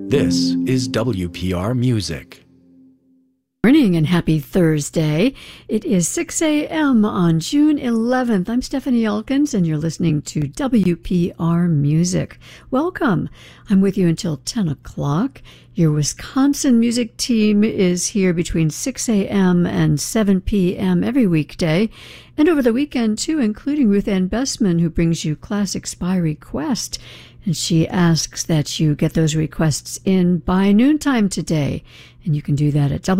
This is WPR Music. Morning and happy Thursday. It is 6 a.m. on June 11th. I'm Stephanie Elkins and you're listening to WPR Music. Welcome. I'm with you until 10 o'clock. Your Wisconsin music team is here between 6 a.m. and 7 p.m. every weekday, and over the weekend too, including Ruth Ann Bessman, who brings you Classics by Request. And she asks that you get those requests in by noontime today. And you can do that at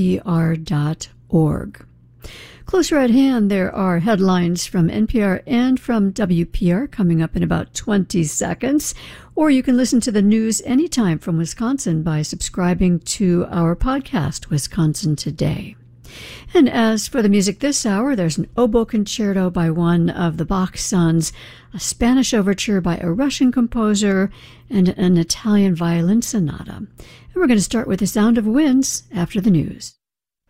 WPR.org. Closer at hand, there are headlines from NPR and from WPR coming up in about 20 seconds. Or you can listen to the news anytime from Wisconsin by subscribing to our podcast, Wisconsin Today. And as for the music this hour, there's an oboe concerto by one of the Bach sons, a Spanish overture by a Russian composer, and an Italian violin sonata. And we're going to start with The Sound of Winds after the news.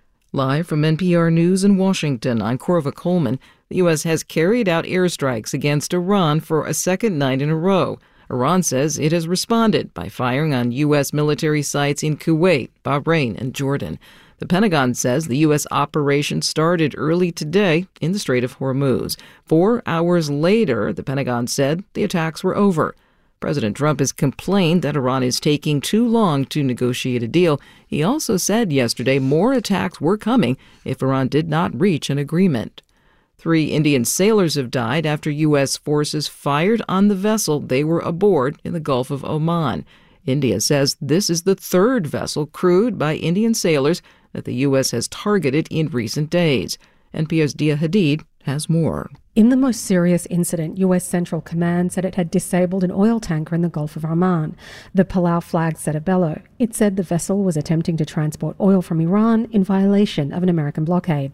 Live from NPR News in Washington, I'm Corva Coleman. The U.S. has carried out airstrikes against Iran for a second night in a row. Iran says it has responded by firing on U.S. military sites in Kuwait, Bahrain, and Jordan. The Pentagon says the U.S. operation started early today in the Strait of Hormuz. 4 hours later, the Pentagon said the attacks were over. President Trump has complained that Iran is taking too long to negotiate a deal. He also said yesterday more attacks were coming if Iran did not reach an agreement. 3 Indian sailors have died after U.S. forces fired on the vessel they were aboard in the Gulf of Oman. India says this is the 3rd vessel crewed by Indian sailors that the U.S. has targeted in recent days. NPR's Dia Hadid has more. In the most serious incident, U.S. Central Command said it had disabled an oil tanker in the Gulf of Oman. The Palau flag set a bellow. It said the vessel was attempting to transport oil from Iran in violation of an American blockade.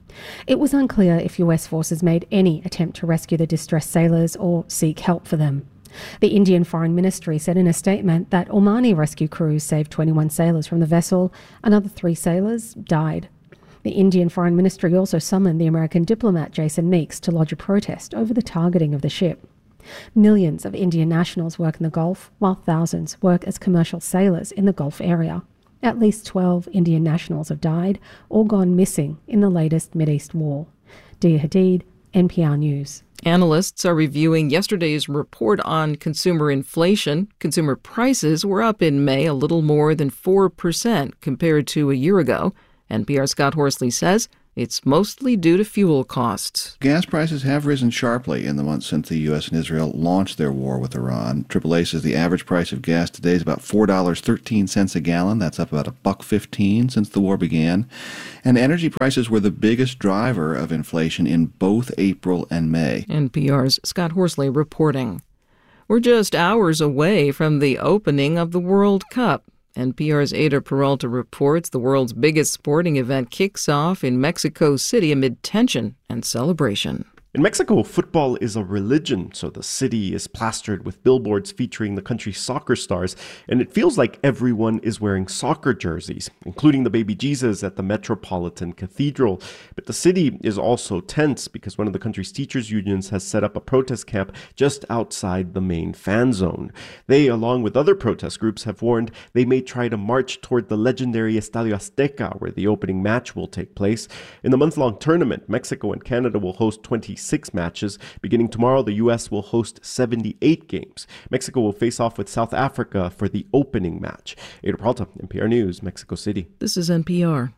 It was unclear if U.S. forces made any attempt to rescue the distressed sailors or seek help for them. The Indian Foreign Ministry said in a statement that Omani rescue crews saved 21 sailors from the vessel. Another 3 sailors died. The Indian Foreign Ministry also summoned the American diplomat Jason Meeks to lodge a protest over the targeting of the ship. Millions of Indian nationals work in the Gulf, while thousands work as commercial sailors in the Gulf area. At least 12 Indian nationals have died or gone missing in the latest Mideast war. Dia Hadid, NPR News. Analysts are reviewing yesterday's report on consumer inflation. Consumer prices were up in May a little more than 4% compared to a year ago. NPR's Scott Horsley says it's mostly due to fuel costs. Gas prices have risen sharply in the months since the U.S. and Israel launched their war with Iran. AAA says the average price of gas today is about $4.13 a gallon. That's up about $1.15 since the war began. And energy prices were the biggest driver of inflation in both April and May. NPR's Scott Horsley reporting. We're just hours away from the opening of the World Cup. NPR's Ada Peralta reports the world's biggest sporting event kicks off in Mexico City amid tension and celebration. In Mexico, football is a religion, so the city is plastered with billboards featuring the country's soccer stars, and it feels like everyone is wearing soccer jerseys, including the baby Jesus at the Metropolitan Cathedral. But the city is also tense because one of the country's teachers' unions has set up a protest camp just outside the main fan zone. They, along with other protest groups, have warned they may try to march toward the legendary Estadio Azteca, where the opening match will take place. In the month-long tournament, Mexico and Canada will host 26 matches. Beginning tomorrow, the U.S. will host 78 games. Mexico will face off with South Africa for the opening match. Ada Peralta, NPR News, Mexico City. This is NPR.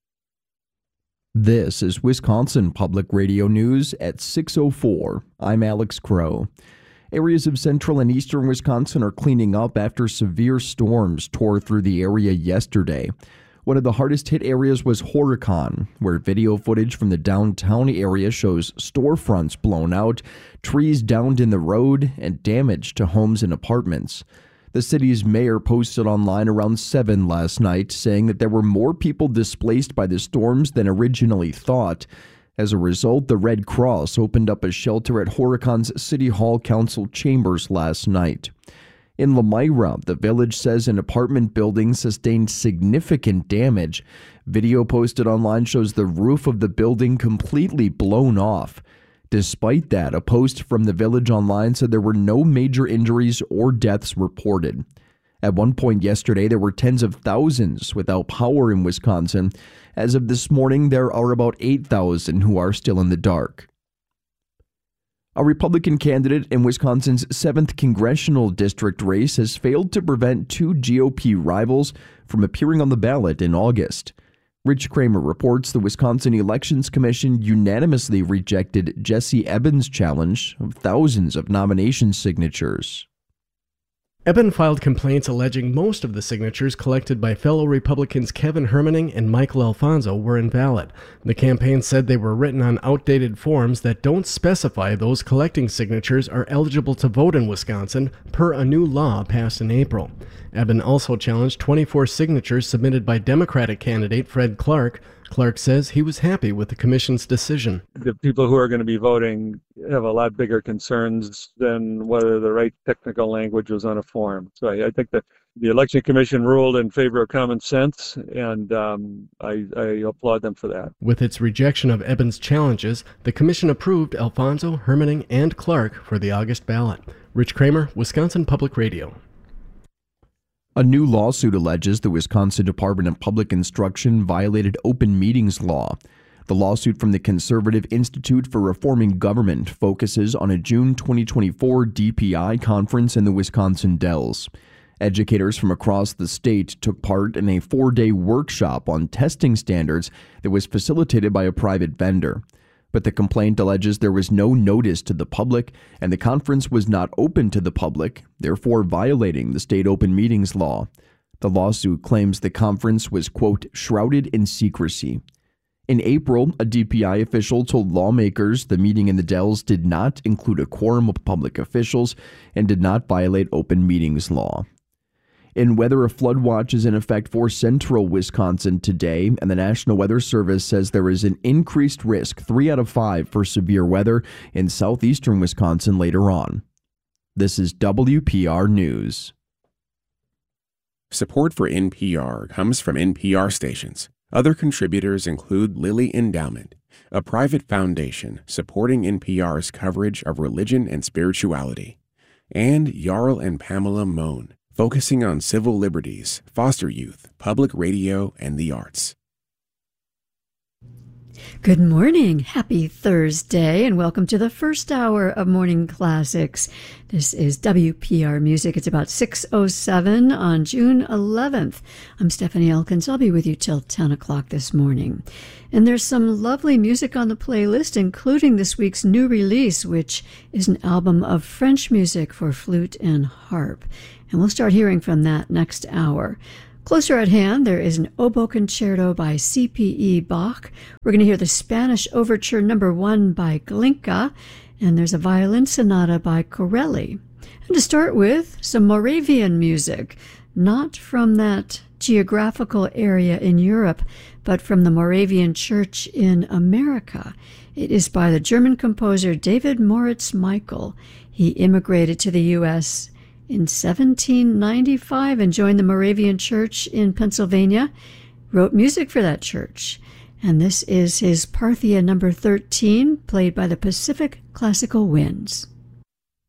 This is Wisconsin Public Radio News at 6:04. I'm Alex Crow. Areas of central and eastern Wisconsin are cleaning up after severe storms tore through the area yesterday. One of the hardest hit areas was Horicon, where video footage from the downtown area shows storefronts blown out, trees downed in the road, and damage to homes and apartments. The city's mayor posted online around 7 last night saying that there were more people displaced by the storms than originally thought. As a result, the Red Cross opened up a shelter at Horicon's City Hall Council chambers last night. In Lamira, the village says an apartment building sustained significant damage. Video posted online shows the roof of the building completely blown off. Despite that, a post from the village online said there were no major injuries or deaths reported. At one point yesterday, there were tens of thousands without power in Wisconsin. As of this morning, there are about 8,000 who are still in the dark. A Republican candidate in Wisconsin's 7th congressional district race has failed to prevent two GOP rivals from appearing on the ballot in August. Rich Kramer reports the Wisconsin Elections Commission unanimously rejected Jesse Eben's challenge of thousands of nomination signatures. Eben filed complaints alleging most of the signatures collected by fellow Republicans Kevin Hermaning and Michael Alfonso were invalid. The campaign said they were written on outdated forms that don't specify those collecting signatures are eligible to vote in Wisconsin per a new law passed in April. Eben also challenged 24 signatures submitted by Democratic candidate Fred Clark. Clark says he was happy with the commission's decision. The people who are going to be voting have a lot bigger concerns than whether the right technical language was on a form. So I think that the Election Commission ruled in favor of common sense, and I applaud them for that. With its rejection of Eben's challenges, the commission approved Alfonso, Hermaning, and Clark for the August ballot. Rich Kramer, Wisconsin Public Radio. A new lawsuit alleges the Wisconsin Department of Public Instruction violated open meetings law. The lawsuit from the Conservative Institute for Reforming Government focuses on a June 2024 DPI conference in the Wisconsin Dells. Educators from across the state took part in a 4-day workshop on testing standards that was facilitated by a private vendor. But the complaint alleges there was no notice to the public and the conference was not open to the public, therefore violating the state open meetings law. The lawsuit claims the conference was, quote, shrouded in secrecy. In April, a DPI official told lawmakers the meeting in the Dells did not include a quorum of public officials and did not violate open meetings law. In weather, a flood watch is in effect for central Wisconsin today, and the National Weather Service says there is an increased risk, 3 out of 5, for severe weather in southeastern Wisconsin later on. This is WPR News. Support for NPR comes from NPR stations. Other contributors include Lilly Endowment, a private foundation supporting NPR's coverage of religion and spirituality, and Jarl and Pamela Mohn, focusing on civil liberties, foster youth, public radio, and the arts. Good morning. Happy Thursday, and welcome to the first hour of Morning Classics. This is WPR Music. It's about 6:07 on June 11th. I'm Stephanie Elkins. I'll be with you till 10 o'clock this morning. And there's some lovely music on the playlist, including this week's new release, which is an album of French music for flute and harp. And we'll start hearing from that next hour. Closer at hand, there is an oboe concerto by C.P.E. Bach. We're going to hear the Spanish Overture No. 1 by Glinka, and there's a violin sonata by Corelli. And to start with, some Moravian music, not from that geographical area in Europe, but from the Moravian Church in America. It is by the German composer David Moritz Michael. He immigrated to the U.S. in 1795 and joined the Moravian Church in Pennsylvania, wrote music for that church. And this is his Parthia No. 13, played by the Pacific Classical Winds.